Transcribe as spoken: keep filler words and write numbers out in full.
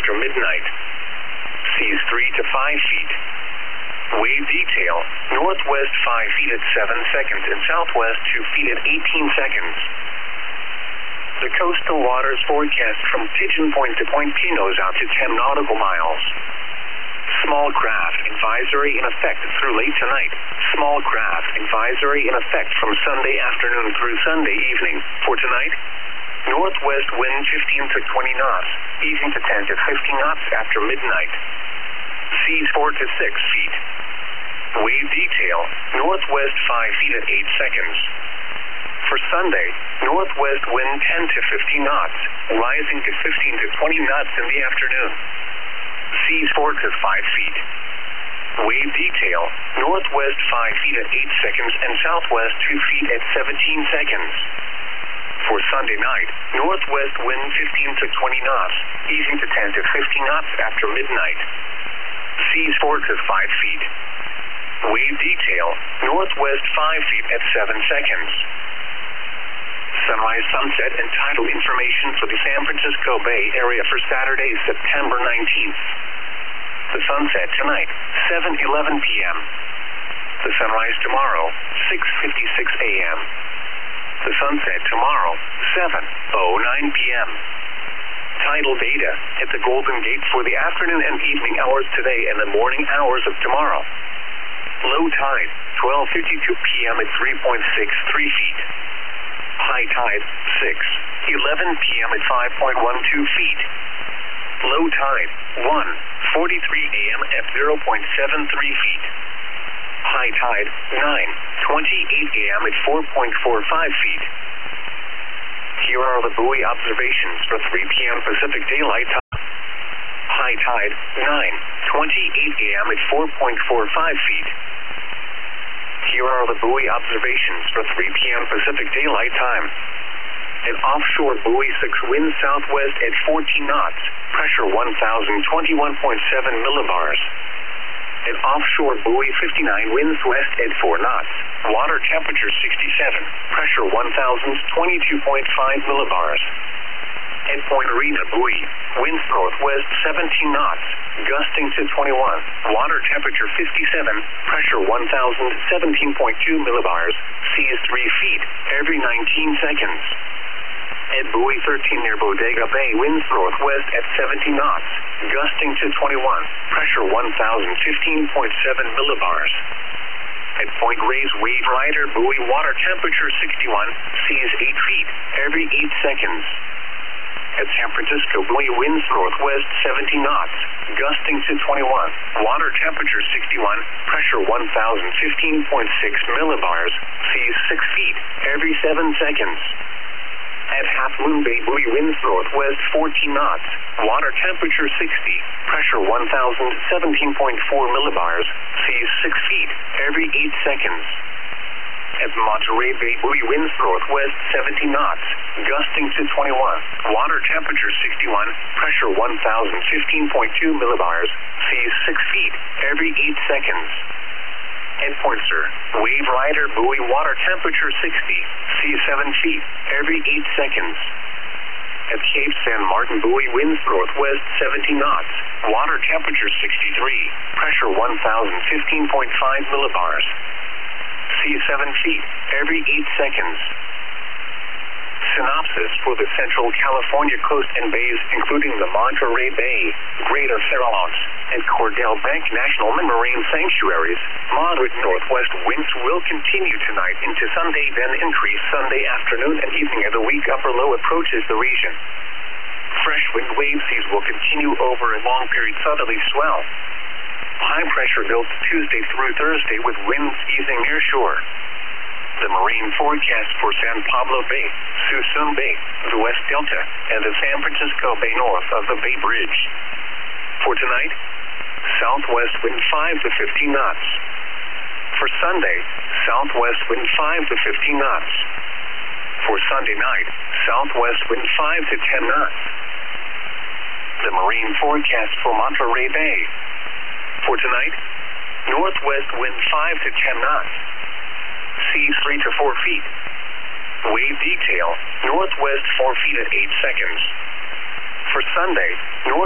after midnight. Seas three to five feet. Wave detail, northwest five feet at seven seconds and southwest two feet at eighteen seconds. The coastal waters forecast from Pigeon Point to Point Pinos out to ten nautical miles. Small craft advisory in effect through late tonight. Small craft advisory in effect from Sunday afternoon through Sunday evening. For tonight, northwest wind fifteen to twenty knots, easing to ten to fifteen knots after midnight. Seas four to six feet. Wave detail, northwest five feet at eight seconds. For Sunday, northwest wind ten to fifteen knots, rising to fifteen to twenty knots in the afternoon. Seas four to five feet. Wave detail, northwest five feet at eight seconds and southwest two feet at seventeen seconds. For Sunday night, northwest wind fifteen to twenty knots, easing to ten to fifteen knots after midnight. Seas four to five feet. Wave detail, northwest five feet at seven seconds. Sunrise, sunset, and tidal information for the San Francisco Bay Area for Saturday, September nineteenth. The sunset tonight, seven eleven p m The sunrise tomorrow, six fifty-six a m The sunset tomorrow, seven oh nine p m Tidal data at the Golden Gate for the afternoon and evening hours today and the morning hours of tomorrow. Low tide, twelve fifty-two p m at three point six three feet. High tide, six eleven p m at five point one two feet. Low tide, one forty-three a m at zero point seven three feet. High tide, nine twenty-eight a m at four point four five feet. Here are the buoy observations for three p m Pacific Daylight Time. High tide, nine twenty-eight a m at four point four five feet. Here are the buoy observations for three p m Pacific Daylight Time. An offshore buoy six wind southwest at fourteen knots, pressure one thousand twenty-one point seven millibars. An offshore buoy fifty-nine winds west at four knots, water temperature sixty-seven, pressure one thousand twenty-two point five millibars. At Point Arena buoy, winds northwest seventeen knots, gusting to twenty-one, water temperature fifty-seven, pressure one thousand seventeen point two millibars, seas three feet every nineteen seconds. At buoy thirteen near Bodega Bay, winds northwest at seventeen knots, gusting to twenty-one, pressure one thousand fifteen point seven millibars. At Point Reyes Wave Rider buoy, water temperature sixty-one, seas eight feet every eight seconds. At San Francisco buoy, winds northwest seventeen knots, gusting to twenty-one, water temperature sixty-one, pressure one thousand fifteen point six millibars, seas six feet every seven seconds. At Half Moon Bay buoy, winds northwest fourteen knots, water temperature sixty, pressure one thousand seventeen point four millibars, seas six feet every eight seconds. At Monterey Bay buoy, winds northwest seventeen knots, gusting to twenty-one, water temperature sixty-one, pressure one thousand fifteen point two millibars, seas six feet every eight seconds. At Point Sur, Wave Rider buoy, water temperature sixty, seas seven feet every eight seconds. At Cape San Martin buoy, winds northwest seventeen knots, water temperature sixty-three, pressure one thousand fifteen point five millibars. Seas seven feet every eight seconds. Synopsis for the Central California coast and bays, including the Monterey Bay, Greater Farallones, and Cordell Bank National Marine Sanctuaries. Moderate northwest winds will continue tonight into Sunday, then increase Sunday afternoon and evening as the weak upper low approaches the region. Fresh wind wave seas will continue over a long period southerly swell. High pressure builds Tuesday through Thursday with winds easing near shore. The marine forecast for San Pablo Bay, Suisun Bay, the West Delta, and the San Francisco Bay north of the Bay Bridge. For tonight, southwest wind five to fifteen knots. For Sunday, southwest wind five to fifteen knots. For Sunday night, southwest wind five to ten knots. The marine forecast for Monterey Bay. For tonight, northwest wind five to ten knots. Seas three to four feet. Wave detail, northwest four feet at eight seconds. For Sunday, north